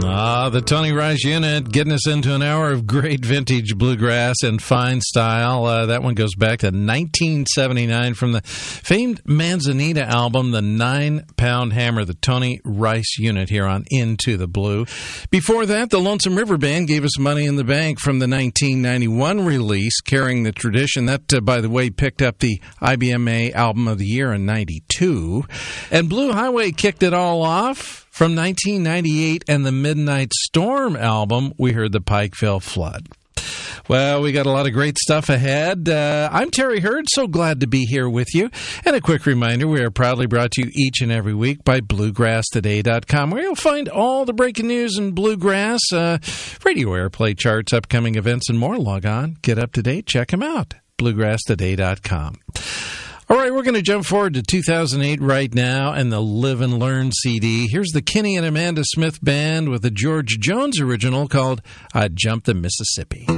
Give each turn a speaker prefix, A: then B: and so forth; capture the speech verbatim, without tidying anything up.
A: Ah, the Tony Rice Unit getting us into an hour of great vintage bluegrass and fine style. Uh, that one goes back to nineteen seventy-nine from the famed Manzanita album, The Nine Pound Hammer, the Tony Rice Unit here on Into the Blue. Before that, the Lonesome River Band gave us Money in the Bank from the nineteen ninety-one release, carrying the tradition. That, uh, by the way, picked up the I B M A Album of the Year in ninety-two. And Blue Highway kicked it all off. From nineteen ninety-eight and the Midnight Storm album, we heard the Pikeville Flood. Well, we got a lot of great stuff ahead. Uh, I'm Terry Hurd, so glad to be here with you. And a quick reminder, we are proudly brought to you each and every week by bluegrass today dot com, where you'll find all the breaking news in bluegrass, uh, radio airplay charts, upcoming events, and more. Log on, get up to date, check them out, bluegrass today dot com. All right, we're going to jump forward to two thousand eight right now and the Live and Learn C D. Here's the Kenny and Amanda Smith Band with a George Jones original called I Jumped the Mississippi.